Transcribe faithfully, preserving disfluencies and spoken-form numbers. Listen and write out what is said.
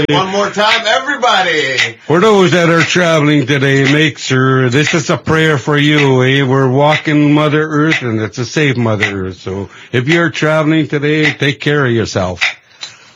One more time, everybody. For those that are traveling today, make sure this is a prayer for you. Eh? We're walking Mother Earth, and it's a safe Mother Earth. So if you're traveling today, take care of yourself.